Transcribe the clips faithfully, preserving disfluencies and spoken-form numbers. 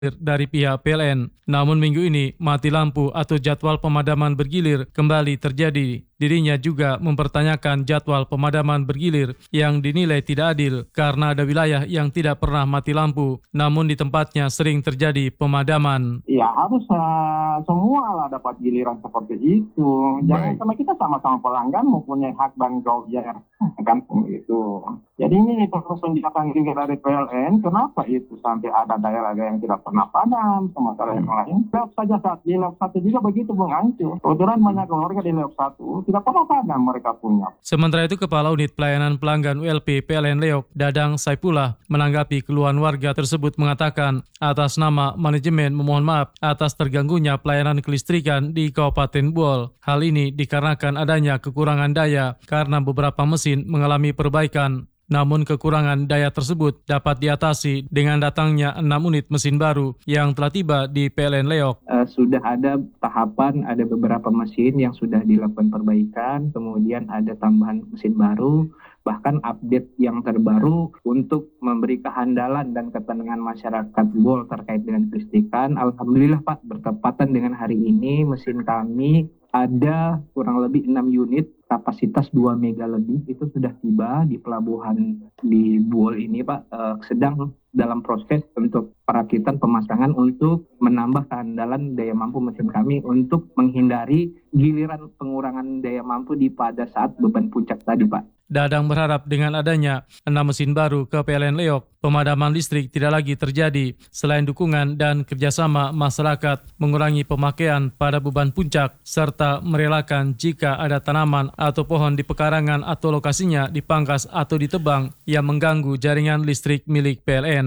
dari pihak P L N. Namun minggu ini mati lampu atau jadwal pemadaman bergilir kembali terjadi. Dirinya juga mempertanyakan jadwal pemadaman bergilir yang dinilai tidak adil karena ada wilayah yang tidak pernah mati lampu, namun di tempatnya sering terjadi pemadaman. Ya harus uh, semua lah dapat giliran seperti itu. Jangan sama kita sama-sama pelanggan mempunyai hak dan kewajiban kan itu. Jadi ini perlu penjelasan juga dari P L N kenapa itu sampai ada daerah yang tidak pernah padam, sementara yang lain. Leop saja saat di Leop satu juga begitu Bung Ancu. Kebetulan banyak keluarga di Leop satu tidak pernah padam mereka punya. Sementara itu Kepala Unit Pelayanan Pelanggan U L P P L N Leok Dadang Saipullah menanggapi keluhan warga tersebut mengatakan atas nama manajemen memohon maaf atas terganggunya pelayanan kelistrikan di Kabupaten Buol. Hal ini dikarenakan adanya kekurangan daya karena beberapa mesin mengalami perbaikan. Namun kekurangan daya tersebut dapat diatasi dengan datangnya enam unit mesin baru yang telah tiba di P L N Leok. Uh, sudah ada tahapan, ada beberapa mesin yang sudah dilakukan perbaikan, kemudian ada tambahan mesin baru, bahkan update yang terbaru untuk memberi kehandalan dan ketenangan masyarakat Buol terkait dengan kelistrikan. Alhamdulillah Pak, bertepatan dengan hari ini mesin kami ada kurang lebih enam unit kapasitas dua mega lebih itu sudah tiba di pelabuhan di Buol ini Pak, eh, sedang dalam proses untuk perakitan pemasangan untuk menambah keandalan daya mampu mesin kami untuk menghindari giliran pengurangan daya mampu di pada saat beban puncak tadi Pak. Dadang berharap dengan adanya enam mesin baru ke P L N Leok, pemadaman listrik tidak lagi terjadi. Selain dukungan dan kerjasama masyarakat mengurangi pemakaian pada beban puncak, serta merelakan jika ada tanaman atau pohon di pekarangan atau lokasinya dipangkas atau ditebang yang mengganggu jaringan listrik milik P L N.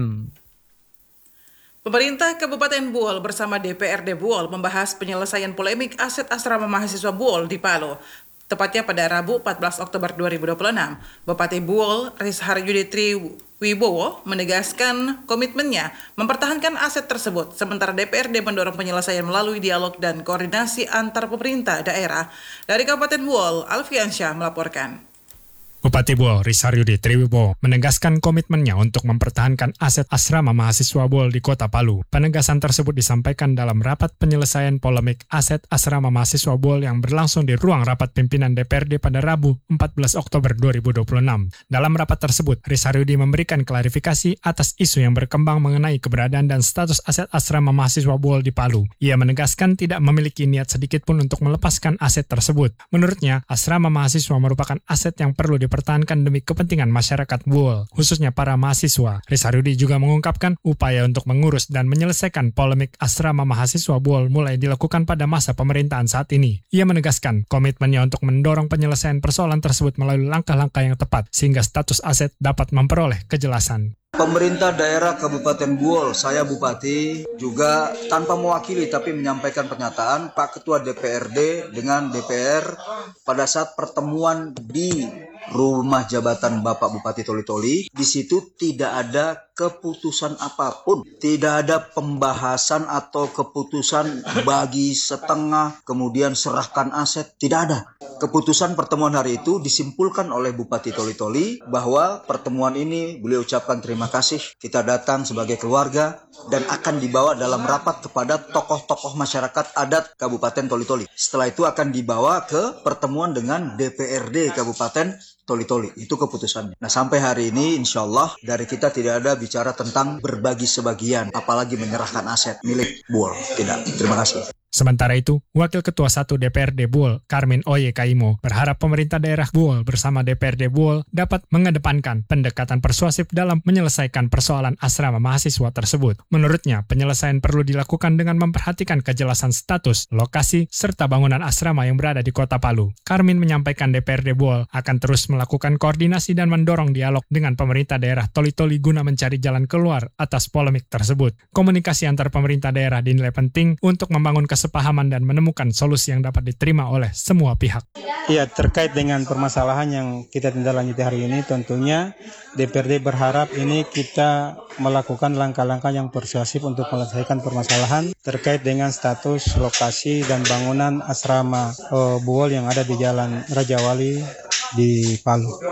Pemerintah Kabupaten Buol bersama D P R D Buol membahas penyelesaian polemik aset asrama mahasiswa Buol di Palu. Tepatnya pada Rabu empat belas Oktober dua ribu dua puluh enam, Bupati Buol Risharyudi Triwibowo menegaskan komitmennya mempertahankan aset tersebut, sementara D P R D mendorong penyelesaian melalui dialog dan koordinasi antar pemerintah daerah. Dari Kabupaten Buol, Alfiansyah melaporkan. Bupati Buol Risharyudi Triwibowo menegaskan komitmennya untuk mempertahankan aset asrama mahasiswa Buol di Kota Palu. Penegasan tersebut disampaikan dalam rapat penyelesaian polemik aset asrama mahasiswa Buol yang berlangsung di ruang rapat pimpinan D P R D pada Rabu empat belas Oktober dua ribu dua puluh enam. Dalam rapat tersebut, Risharyudi memberikan klarifikasi atas isu yang berkembang mengenai keberadaan dan status aset asrama mahasiswa Buol di Palu. Ia menegaskan tidak memiliki niat sedikit pun untuk melepaskan aset tersebut. Menurutnya, asrama mahasiswa merupakan aset yang perlu dipertahankan dipertahankan demi kepentingan masyarakat Buol, khususnya para mahasiswa. Risharyudi juga mengungkapkan upaya untuk mengurus dan menyelesaikan polemik asrama mahasiswa Buol mulai dilakukan pada masa pemerintahan saat ini. Ia menegaskan komitmennya untuk mendorong penyelesaian persoalan tersebut melalui langkah-langkah yang tepat sehingga status aset dapat memperoleh kejelasan. Pemerintah daerah Kabupaten Buol, saya Bupati, juga tanpa mewakili tapi menyampaikan pernyataan Pak Ketua D P R D dengan D P R pada saat pertemuan di rumah jabatan Bapak Bupati Toli-Toli. Di situ tidak ada keputusan apapun, tidak ada pembahasan atau keputusan bagi setengah kemudian serahkan aset, tidak ada. Keputusan pertemuan hari itu disimpulkan oleh Bupati Toli-Toli bahwa pertemuan ini beliau ucapkan terima kasih, kita datang sebagai keluarga dan akan dibawa dalam rapat kepada tokoh-tokoh masyarakat adat Kabupaten Toli-Toli. Setelah itu akan dibawa ke pertemuan dengan D P R D Kabupaten Toli-Toli. Itu keputusannya. Nah, sampai hari ini insya Allah dari kita tidak ada bicara tentang berbagi sebagian, apalagi menyerahkan aset milik Buol. Tidak. Terima kasih. Sementara itu, Wakil Ketua satu D P R D Buol, Karmin Oye Kaimo, berharap pemerintah daerah Buol bersama D P R D Buol dapat mengedepankan pendekatan persuasif dalam menyelesaikan persoalan asrama mahasiswa tersebut. Menurutnya, penyelesaian perlu dilakukan dengan memperhatikan kejelasan status, lokasi, serta bangunan asrama yang berada di Kota Palu. Karmin menyampaikan D P R D Buol akan terus melakukan koordinasi dan mendorong dialog dengan pemerintah daerah Toli-Toli guna mencari jalan keluar atas polemik tersebut. Komunikasi antar pemerintah daerah dinilai penting untuk membangun kesepahaman kesepahaman dan menemukan solusi yang dapat diterima oleh semua pihak. Ya, terkait dengan permasalahan yang kita tindak lanjuti hari ini, tentunya D P R D berharap ini kita melakukan langkah-langkah yang persuasif untuk menyelesaikan permasalahan terkait dengan status, lokasi, dan bangunan asrama uh, Buol yang ada di Jalan Raja Wali di Palu.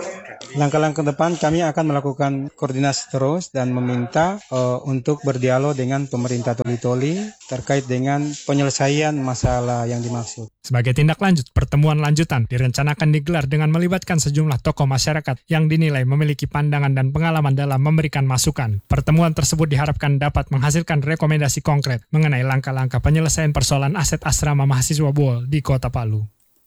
langkah-langkah depan kami akan melakukan koordinasi terus dan meminta uh, untuk berdialog dengan pemerintah Toli-Toli terkait dengan penyelesaian masalah yang dimaksud. Sebagai tindak lanjut, pertemuan lanjutan direncanakan digelar dengan melibatkan sejumlah tokoh masyarakat yang dinilai memiliki pandangan dan pengalaman dalam memberikan masukan. Pertemuan tersebut diharapkan dapat menghasilkan rekomendasi konkret mengenai langkah-langkah penyelesaian persoalan aset asrama mahasiswa Buol di Kota Palu.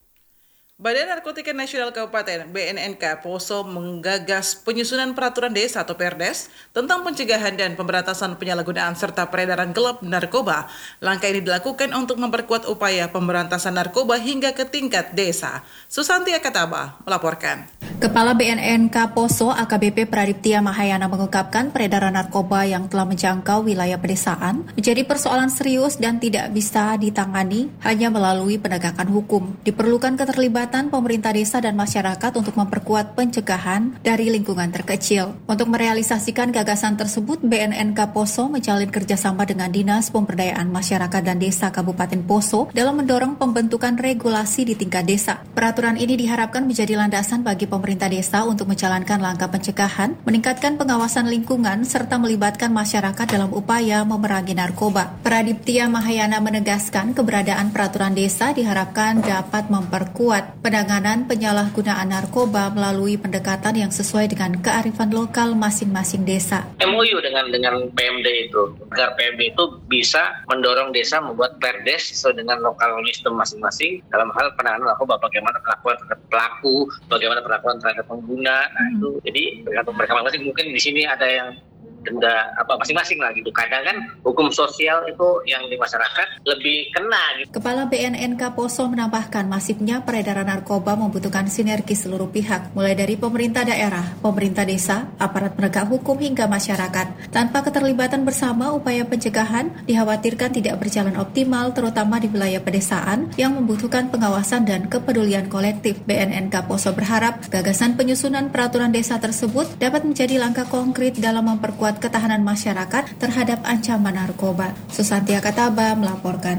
Badan Narkotika Nasional Kabupaten B N N K Poso menggagas penyusunan peraturan desa atau Perdes tentang pencegahan dan pemberantasan penyalahgunaan serta peredaran gelap narkoba. Langkah ini dilakukan untuk memperkuat upaya pemberantasan narkoba hingga ke tingkat desa. Susanti Akataba melaporkan. Kepala B N N K Poso A K B P Pradiptia Mahayana mengungkapkan peredaran narkoba yang telah menjangkau wilayah pedesaan menjadi persoalan serius dan tidak bisa ditangani hanya melalui penegakan hukum. Diperlukan keterlibatan pemerintah desa dan masyarakat untuk memperkuat pencegahan dari lingkungan terkecil. Untuk merealisasikan gagasan tersebut, B N N K Poso menjalin kerjasama dengan Dinas Pemberdayaan Masyarakat dan Desa Kabupaten Poso dalam mendorong pembentukan regulasi di tingkat desa. Peraturan ini diharapkan menjadi landasan bagi pemerintah desa untuk menjalankan langkah pencegahan, meningkatkan pengawasan lingkungan, serta melibatkan masyarakat dalam upaya memerangi narkoba. Pradiptia Mahayana menegaskan keberadaan peraturan desa diharapkan dapat memperkuat penanganan penyalahgunaan narkoba melalui pendekatan yang sesuai dengan kearifan lokal masing-masing desa. M O U dengan dengan P M D itu, agar P M D itu bisa mendorong desa membuat perdes sesuai dengan lokal wisdom masing-masing dalam hal penanganan narkoba, bagaimana perlakuan terhadap pelaku, bagaimana perlakuan terhadap pengguna. Nah hmm. itu jadi tergantung mereka masing-masing. Mungkin di sini ada yang denda apa masing-masing lah gitu. Kadang kan hukum sosial itu yang di masyarakat lebih kena gitu. Kepala B N N K Poso menambahkan masifnya peredaran narkoba membutuhkan sinergi seluruh pihak, mulai dari pemerintah daerah, pemerintah desa, aparat penegak hukum hingga masyarakat. Tanpa keterlibatan bersama, upaya pencegahan dikhawatirkan tidak berjalan optimal, terutama di wilayah pedesaan yang membutuhkan pengawasan dan kepedulian kolektif. B N N K Poso berharap gagasan penyusunan peraturan desa tersebut dapat menjadi langkah konkret dalam memperkuat ketahanan masyarakat terhadap ancaman narkoba. Susanti Akataba melaporkan.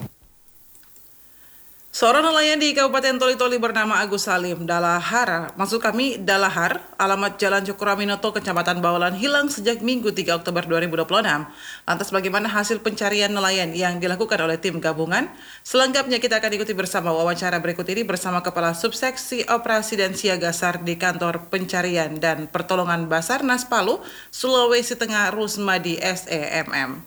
Seorang nelayan di Kabupaten Toli-Toli bernama Agus Salim Dalahar, maksud kami Dalahar, alamat Jalan Cokroaminoto, Kecamatan Bawalan, hilang sejak Minggu tiga Oktober dua ribu dua puluh enam. Lantas bagaimana hasil pencarian nelayan yang dilakukan oleh tim gabungan? Selengkapnya kita akan ikuti bersama wawancara berikut ini bersama Kepala Subseksi Operasi dan Siaga SAR di Kantor Pencarian dan Pertolongan Basarnas Palu, Sulawesi Tengah, Rusmadi S E M M.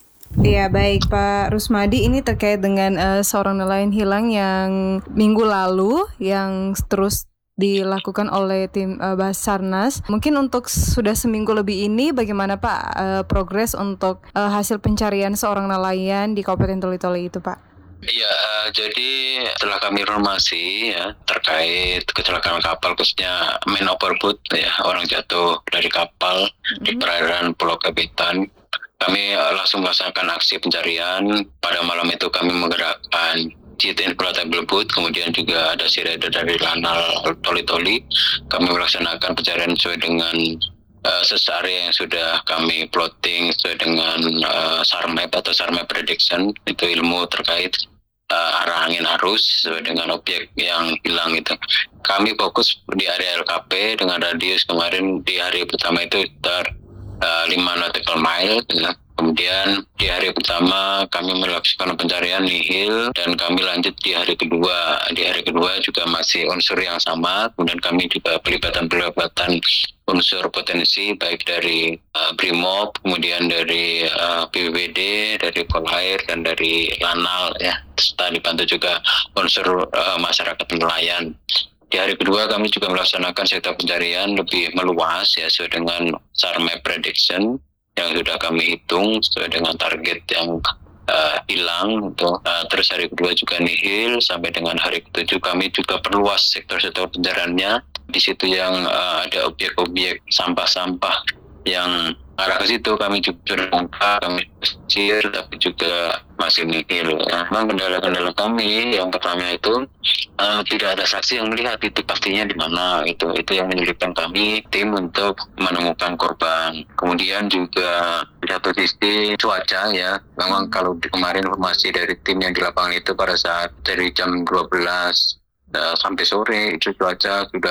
Ya baik Pak Rusmadi, ini terkait dengan uh, seorang nelayan hilang yang minggu lalu yang terus dilakukan oleh tim uh, Basarnas. Mungkin untuk sudah seminggu lebih ini bagaimana Pak uh, progres untuk uh, hasil pencarian seorang nelayan di Kabupaten Toli-Toli itu Pak? Iya, uh, jadi setelah kami informasi ya terkait kecelakaan kapal khususnya main overboard ya, orang jatuh dari kapal mm-hmm. di perairan Pulau Kapitan. Kami langsung melaksanakan aksi pencarian. Pada malam itu kami menggerakkan G T Inflatable Boat, kemudian juga ada sea rider dari Lanal Toli-Toli. Kami melaksanakan pencarian sesuai dengan uh, sesuai area yang sudah kami plotting sesuai dengan uh, SAR map atau SAR map prediction, itu ilmu terkait uh, arah angin arus sesuai dengan objek yang hilang itu. Kami fokus di area L K P dengan radius kemarin di hari pertama itu sekitar Uh, lima nautical mile ya. Kemudian di hari pertama kami melakukan pencarian nihil dan kami lanjut di hari kedua. Di hari kedua juga masih unsur yang sama. Kemudian kami juga pelibatan-pelibatan unsur potensi baik dari uh, Brimob, kemudian dari uh, B B B D, dari Polair dan dari Lanal ya. Serta dibantu juga unsur uh, masyarakat nelayan. Di hari kedua kami juga melaksanakan sektor pencarian lebih meluas ya sesuai dengan SAR map prediction yang sudah kami hitung sesuai dengan target yang uh, hilang. Untuk, uh, terus hari kedua juga nihil sampai dengan hari ketujuh kami juga perluas sektor-sektor pencariannya. Di situ yang uh, ada objek-objek sampah-sampah yang arah ke situ kami juga sudah buka, kami pesisir, tapi juga masih nihil. Nah, memang kendala-kendala kami yang pertama itu uh, tidak ada saksi yang melihat itu pastinya di mana itu itu yang menyulitkan kami tim untuk menemukan korban. Kemudian juga di satu sisi cuaca ya, memang kalau di kemarin informasi dari tim yang di lapangan itu pada saat dari jam dua belas uh, sampai sore itu cuaca sudah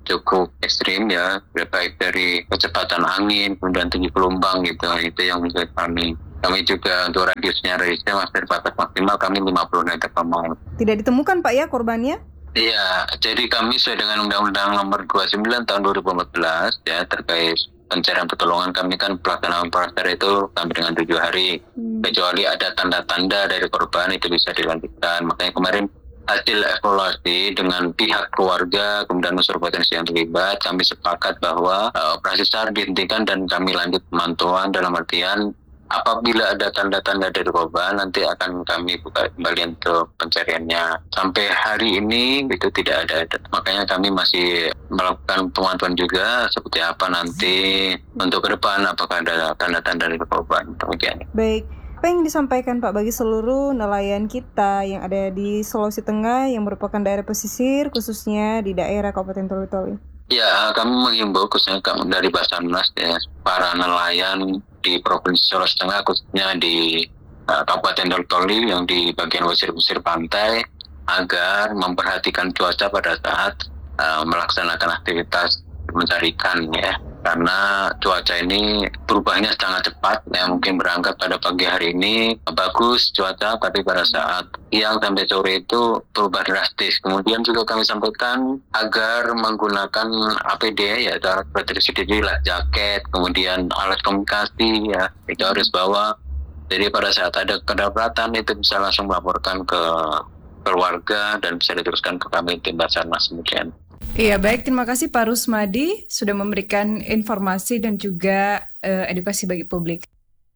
cukup ekstrim ya, baik dari kecepatan angin, kemudian tinggi gelombang gitu, itu yang bisa kami. Kami juga untuk radiusnya, radiusnya masih batas maksimal kami lima puluh meter per mile. Tidak ditemukan Pak ya korbannya? Iya, jadi kami sesuai dengan Undang-Undang Nomor dua puluh sembilan Tahun dua ribu empat belas ya terkait pencarian pertolongan, kami kan pelaksanaan praster itu sampai dengan tujuh hari, hmm. kecuali ada tanda-tanda dari korban itu bisa dilanjutkan. Makanya kemarin hasil evaluasi dengan pihak keluarga kemudian unsur potensi yang terlibat, kami sepakat bahwa uh, operasi SAR dihentikan dan kami lanjut pemantauan, dalam artian apabila ada tanda-tanda dari korban nanti akan kami buka kembali untuk pencariannya. Sampai hari ini itu tidak ada, makanya kami masih melakukan pemantauan juga seperti apa nanti untuk ke depan, apakah ada tanda-tanda dari korban. Demikian. Baik. Apa yang disampaikan Pak bagi seluruh nelayan kita yang ada di Sulawesi Tengah yang merupakan daerah pesisir, khususnya di daerah Kabupaten Toli-Toli? Ya, kami mengimbau khususnya dari Basarnas ya, para nelayan di Provinsi Sulawesi Tengah, khususnya di uh, Kabupaten Toli-Toli yang di bagian pesisir pantai, agar memperhatikan cuaca pada saat uh, melaksanakan aktivitas mencari ikan ya. Karena cuaca ini berubahnya sangat cepat, ya mungkin berangkat pada pagi hari ini bagus cuaca, tapi pada saat siang sampai sore itu berubah drastis. Kemudian juga kami sampaikan agar menggunakan A P D ya, seperti life jacket, kemudian alat komunikasi ya, itu harus bawa. Jadi pada saat ada kedapatan itu bisa langsung melaporkan ke keluarga dan bisa diteruskan ke kami tim Basarnas kemudian. Iya, baik, terima kasih Pak Rusmadi sudah memberikan informasi dan juga uh, edukasi bagi publik.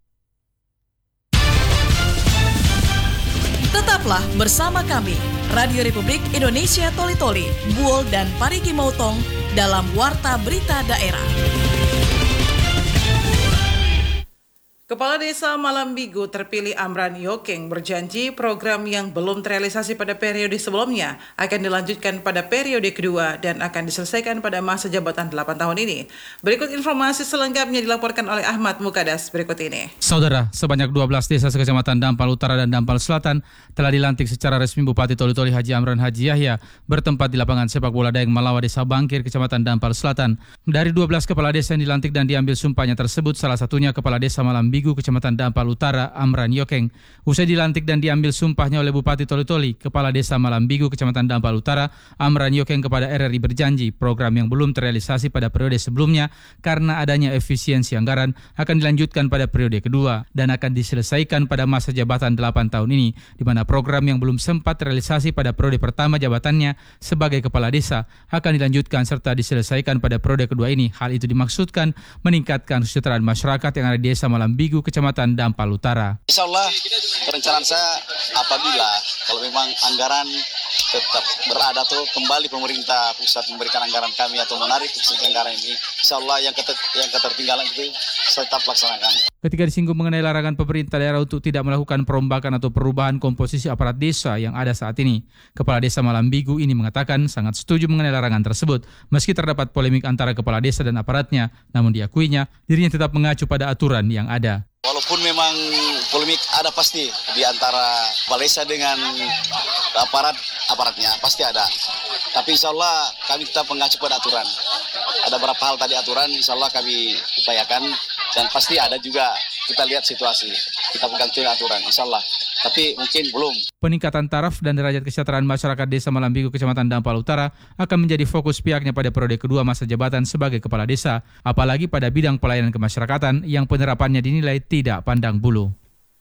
Tetaplah bersama kami, Radio Republik Indonesia Toli-Toli, Buol dan Parigi Motong dalam Warta Berita Daerah. Kepala Desa Malambigu terpilih Amran Yokeng berjanji program yang belum terrealisasi pada periode sebelumnya akan dilanjutkan pada periode kedua dan akan diselesaikan pada masa jabatan delapan tahun ini. Berikut informasi selengkapnya dilaporkan oleh Ahmad Mukadas berikut ini. Saudara, sebanyak dua belas desa sekecamatan Dampal Utara dan Dampal Selatan telah dilantik secara resmi Bupati Toli-Toli Haji Amran Haji Yahya bertempat di lapangan sepak bola Daeng Malawa Desa Bangkir, Kecamatan Dampal Selatan. Dari dua belas kepala desa yang dilantik dan diambil sumpahnya tersebut, salah satunya Kepala Desa Malambigu Kecamatan Dampal Utara, Amran Yokeng. Usai dilantik dan diambil sumpahnya oleh Bupati Toli-Toli, Kepala Desa Malambigu Kecamatan Dampal Utara, Amran Yokeng kepada R R I berjanji program yang belum terrealisasi pada periode sebelumnya karena adanya efisiensi anggaran akan dilanjutkan pada periode kedua dan akan diselesaikan pada masa jabatan delapan tahun ini, di mana program yang belum sempat terrealisasi pada periode pertama jabatannya sebagai Kepala Desa akan dilanjutkan serta diselesaikan pada periode kedua ini. Hal itu dimaksudkan meningkatkan kesejahteraan masyarakat yang ada di Desa Malambigu Kecamatan Dampal Utara. Insya Allah perencanaan saya apabila kalau memang anggaran tetap berada tuh kembali pemerintah pusat memberikan anggaran kami atau menarik anggaran ini, insya Allah yang, keter, yang ketertinggalan itu saya tetap laksanakan. Ketika disinggung mengenai larangan pemerintah daerah untuk tidak melakukan perombakan atau perubahan komposisi aparat desa yang ada saat ini, Kepala Desa Malambigu ini mengatakan sangat setuju mengenai larangan tersebut. Meski terdapat polemik antara kepala desa dan aparatnya, namun diakuinya dirinya tetap mengacu pada aturan yang ada. Walaupun memang polemik ada pasti di antara kepala desa dengan aparat aparatnya pasti ada. Tapi insya Allah kami tetap mengacu pada aturan. Ada beberapa hal tadi aturan insya Allah kami upayakan dan pasti ada juga kita lihat situasi. Kita pegang aturan insya Allah. Tapi mungkin belum. Peningkatan taraf dan derajat kesejahteraan masyarakat Desa Malambigu Kecamatan Dampal Utara akan menjadi fokus pihaknya pada periode kedua masa jabatan sebagai Kepala Desa, apalagi pada bidang pelayanan kemasyarakatan yang penerapannya dinilai tidak pandang bulu.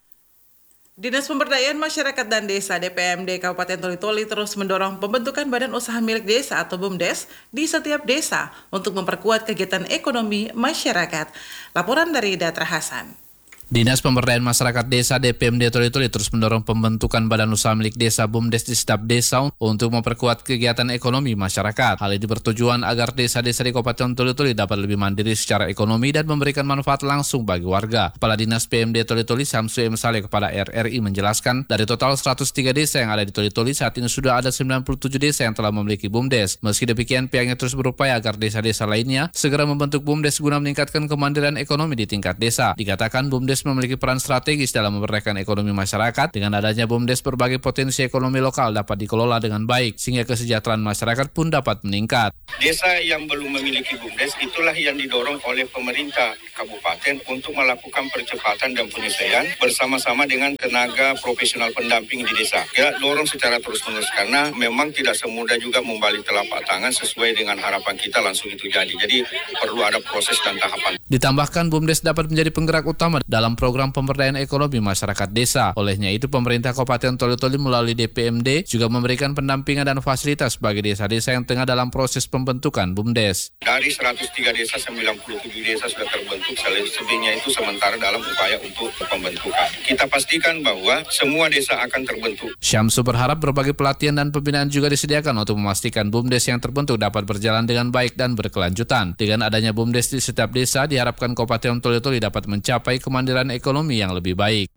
Dinas Pemberdayaan Masyarakat dan Desa D P M D Kabupaten Toli-Toli terus mendorong pembentukan badan usaha milik desa atau BUMDes di setiap desa untuk memperkuat kegiatan ekonomi masyarakat. Laporan dari Datra Hasan. Dinas Pemberdayaan Masyarakat Desa D P M D Toli-Toli terus mendorong pembentukan badan usaha milik desa BUMDes di setiap desa untuk memperkuat kegiatan ekonomi masyarakat. Hal ini bertujuan agar desa-desa di Kabupaten Toli-Toli dapat lebih mandiri secara ekonomi dan memberikan manfaat langsung bagi warga. Kepala Dinas P M D Toli-Toli Samsu M. Saleh kepada R R I menjelaskan, dari total seratus tiga desa yang ada di Toli-Toli, saat ini sudah ada sembilan puluh tujuh desa yang telah memiliki BUMDes. Meski demikian, pihaknya terus berupaya agar desa-desa lainnya segera membentuk BUMDes guna meningkatkan kemandirian ekonomi di tingkat desa. Dikatakan BUMDes BUMDes memiliki peran strategis dalam memberdayakan ekonomi masyarakat. Dengan adanya BUMDes, berbagai potensi ekonomi lokal dapat dikelola dengan baik, sehingga kesejahteraan masyarakat pun dapat meningkat. Desa yang belum memiliki BUMDes itulah yang didorong oleh pemerintah kabupaten untuk melakukan percepatan dan penyelesaian bersama-sama dengan tenaga profesional pendamping di desa. Kita dorong secara terus-menerus karena memang tidak semudah juga membalik telapak tangan sesuai dengan harapan kita langsung itu jadi. Jadi perlu ada proses dan tahapan. Ditambahkan, BUMDes dapat menjadi penggerak utama dalam program pemberdayaan ekonomi masyarakat desa. Olehnya itu, pemerintah Kabupaten Toli-Toli melalui D P M D juga memberikan pendampingan dan fasilitas bagi desa-desa yang tengah dalam proses pembentukan BUMDes. Dari seratus tiga desa, sembilan puluh tujuh desa sudah terbentuk, selebihnya itu sementara dalam upaya untuk pembentukan. Kita pastikan bahwa semua desa akan terbentuk. Syamsu berharap berbagai pelatihan dan pembinaan juga disediakan untuk memastikan BUMDes yang terbentuk dapat berjalan dengan baik dan berkelanjutan. Dengan adanya BUMDes di setiap desa, diharapkan Kabupaten Toli-Toli dapat mencapai kemandirian ekonomi yang lebih baik.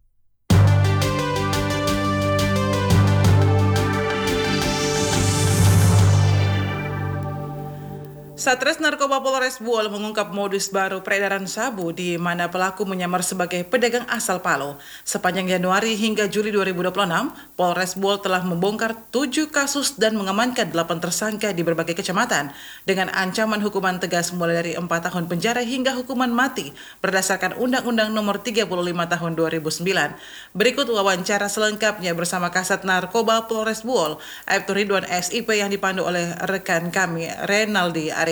Satres Narkoba Polres Buol mengungkap modus baru peredaran sabu di mana pelaku menyamar sebagai pedagang asal Palu. Sepanjang Januari hingga Juli dua ribu dua puluh enam, Polres Buol telah membongkar tujuh kasus dan mengamankan delapan tersangka di berbagai kecamatan dengan ancaman hukuman tegas mulai dari empat tahun penjara hingga hukuman mati berdasarkan Undang-Undang Nomor tiga puluh lima Tahun dua ribu sembilan. Berikut wawancara selengkapnya bersama Kasat Narkoba Polres Buol, Aibtu Ridwan S I P yang dipandu oleh rekan kami Renaldi Arifin.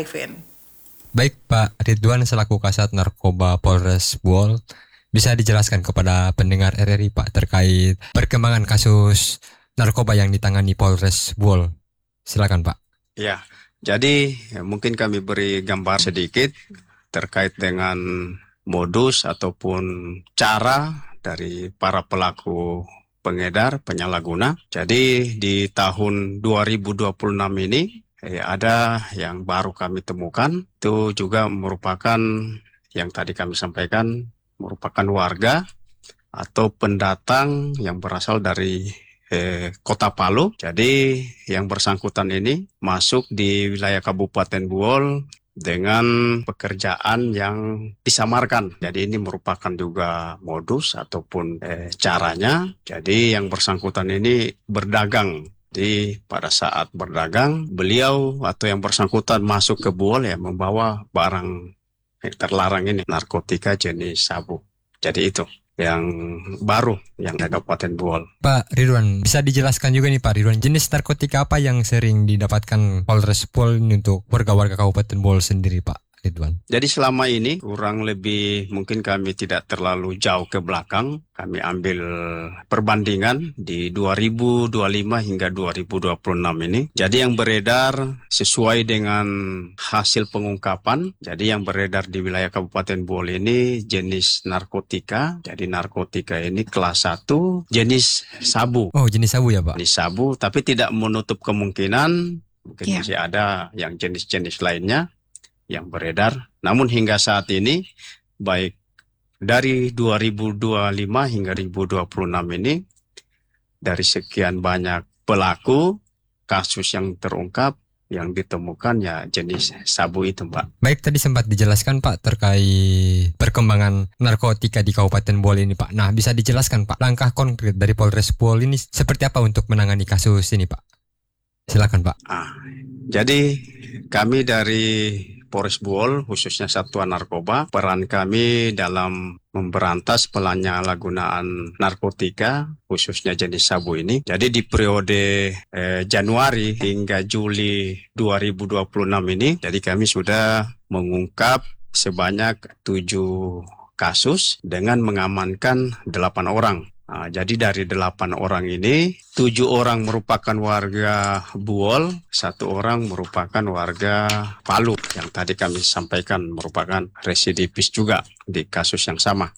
Baik Pak Ridwan selaku Kasat Narkoba Polres Buol, bisa dijelaskan kepada pendengar R R I Pak terkait perkembangan kasus narkoba yang ditangani Polres Buol. Silakan Pak. Ya, jadi ya, mungkin kami beri gambar sedikit terkait dengan modus ataupun cara dari para pelaku pengedar penyalahguna. Jadi di tahun dua ribu dua puluh enam ini Eh, ada yang baru kami temukan, itu juga merupakan yang tadi kami sampaikan, merupakan warga atau pendatang yang berasal dari eh, Kota Palu. Jadi yang bersangkutan ini masuk di wilayah Kabupaten Buol dengan pekerjaan yang disamarkan. Jadi ini merupakan juga modus ataupun eh, caranya. Jadi yang bersangkutan ini berdagang. Jadi pada saat berdagang, beliau atau yang bersangkutan masuk ke Buol ya membawa barang yang terlarang ini, narkotika jenis sabu. Jadi itu yang baru yang ada Kabupaten Buol. Pak Ridwan, bisa dijelaskan juga nih Pak Ridwan, jenis narkotika apa yang sering didapatkan Polres Buol ini untuk warga-warga Kabupaten Buol sendiri Pak Ridwan? Jadi selama ini kurang lebih mungkin kami tidak terlalu jauh ke belakang. Kami ambil perbandingan di dua ribu dua puluh lima hingga dua ribu dua puluh enam ini. Jadi yang beredar sesuai dengan hasil pengungkapan. Jadi yang beredar di wilayah Kabupaten Buol ini jenis narkotika. Jadi narkotika ini kelas satu jenis sabu. Oh, jenis sabu ya Pak? Jenis sabu, tapi tidak menutup kemungkinan mungkin Ya. masih ada yang jenis-jenis lainnya yang beredar. Namun hingga saat ini, baik dari dua ribu dua puluh lima hingga dua ribu dua puluh enam ini, dari sekian banyak pelaku, kasus yang terungkap, yang ditemukan ya jenis sabu itu Pak. Baik, tadi sempat dijelaskan Pak terkait perkembangan narkotika di Kabupaten Buol ini Pak. Nah, bisa dijelaskan Pak, langkah konkret dari Polres Buol ini seperti apa untuk menangani kasus ini Pak? Silakan Pak. Ah, jadi kami dari Polres Buol, khususnya Satuan Narkoba, peran kami dalam memberantas penyalahgunaan narkotika, khususnya jenis sabu ini. Jadi di periode eh, Januari hingga Juli dua ribu dua puluh enam ini, jadi kami sudah mengungkap sebanyak tujuh kasus dengan mengamankan delapan orang. Nah, jadi dari delapan orang ini, tujuh orang merupakan warga Buol, satu orang merupakan warga Palu. Yang tadi kami sampaikan merupakan residivis juga di kasus yang sama.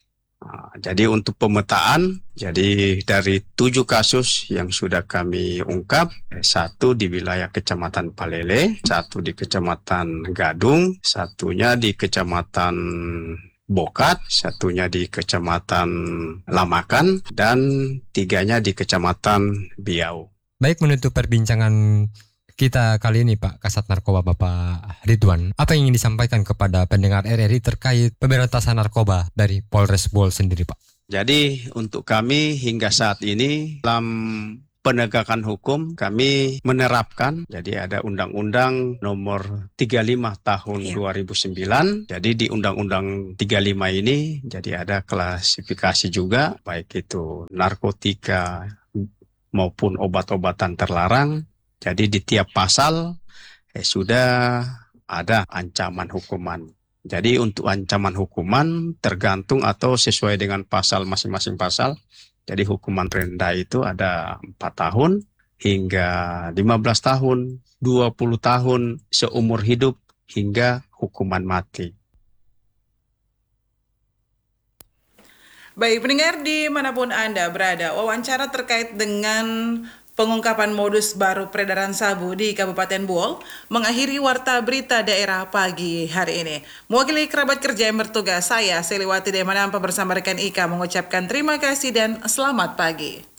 Nah, jadi untuk pemetaan, jadi dari tujuh kasus yang sudah kami ungkap, satu di wilayah Kecamatan Palele, satu di Kecamatan Gadung, satunya di Kecamatan Bokat, satunya di Kecamatan Lamakan, dan tiganya di Kecamatan Biau. Baik, menutup perbincangan kita kali ini Pak Kasat Narkoba Bapak Ridwan, apa yang ingin disampaikan kepada pendengar R R I terkait pemberantasan narkoba dari Polres Buol sendiri Pak? Jadi untuk kami hingga saat ini dalam penegakan hukum kami menerapkan, jadi ada Undang-Undang Nomor tiga puluh lima Tahun yeah. dua ribu sembilan. Jadi di Undang-Undang tiga puluh lima ini jadi ada klasifikasi juga, baik itu narkotika maupun obat-obatan terlarang. Jadi di tiap pasal eh, sudah ada ancaman hukuman. Jadi untuk ancaman hukuman tergantung atau sesuai dengan pasal masing-masing pasal. Jadi hukuman terendah itu ada empat tahun hingga lima belas tahun, dua puluh tahun, seumur hidup hingga hukuman mati. Baik pendengar dimanapun Anda berada, wawancara terkait dengan pengungkapan modus baru peredaran sabu di Kabupaten Buol mengakhiri Warta Berita Daerah pagi hari ini. Mewakili kerabat kerja yang bertugas, saya Seliwati Demanampa bersama rekan Ika mengucapkan terima kasih dan selamat pagi.